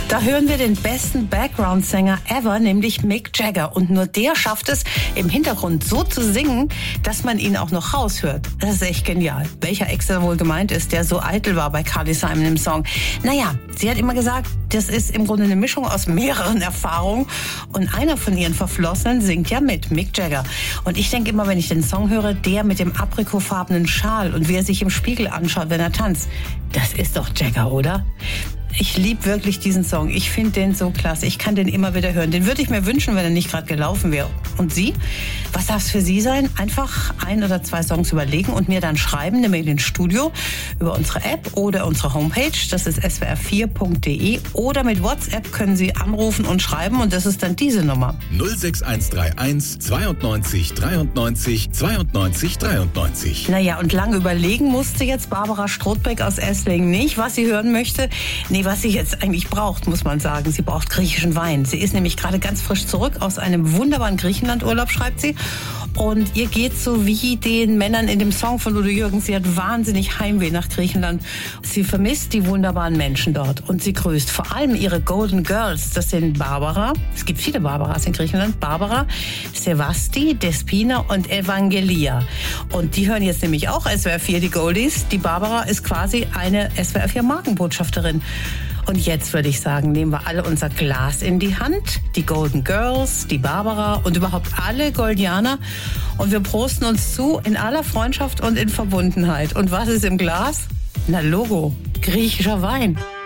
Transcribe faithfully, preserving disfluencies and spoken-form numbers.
Da hören wir den besten Background-Sänger ever, nämlich Mick Jagger. Und nur der schafft es, im Hintergrund so zu singen, dass man ihn auch noch raushört. Das ist echt genial. Welcher Ex da wohl gemeint ist, der so eitel war bei Carly Simon im Song? Naja, sie hat immer gesagt, das ist im Grunde eine Mischung aus mehreren Erfahrungen. Und einer von ihren Verflossenen singt ja mit, Mick Jagger. Und ich denke immer, wenn ich den Song höre, der mit dem aprikotfarbenen Schal und wie er sich im Spiegel anschaut, wenn er tanzt, das ist doch Jagger, oder? Ich liebe wirklich diesen Song. Ich finde den so klasse. Ich kann den immer wieder hören. Den würde ich mir wünschen, wenn er nicht gerade gelaufen wäre. Und Sie? Was darf es für Sie sein? Einfach ein oder zwei Songs überlegen und mir dann schreiben, eine Mail ins Studio über unsere App oder unsere Homepage. Das ist s w r vier punkt d e. Oder mit WhatsApp können Sie anrufen und schreiben. Und das ist dann diese Nummer. null sechs eins drei eins zweiundneunzig dreiundneunzig zweiundneunzig dreiundneunzig. Naja, und lange überlegen musste jetzt Barbara Strothbeck aus Esslingen nicht, was sie hören möchte. Nee, was sie jetzt eigentlich braucht, muss man sagen. Sie braucht griechischen Wein. Sie ist nämlich gerade ganz frisch zurück aus einem wunderbaren Griechenlandurlaub, schreibt sie. Und ihr geht's so wie den Männern in dem Song von Udo Jürgens. Sie hat wahnsinnig Heimweh nach Griechenland. Sie vermisst die wunderbaren Menschen dort. Und sie grüßt vor allem ihre Golden Girls. Das sind Barbara. Es gibt viele Barbaras in Griechenland. Barbara, Sevasti, Despina und Evangelia. Und die hören jetzt nämlich auch S W R vier, die Goldies. Die Barbara ist quasi eine S W R vier Markenbotschafterin. Und jetzt würde ich sagen, nehmen wir alle unser Glas in die Hand, die Golden Girls, die Barbara und überhaupt alle Goldianer. Und wir prosten uns zu in aller Freundschaft und in Verbundenheit. Und was ist im Glas? Na Logo, griechischer Wein.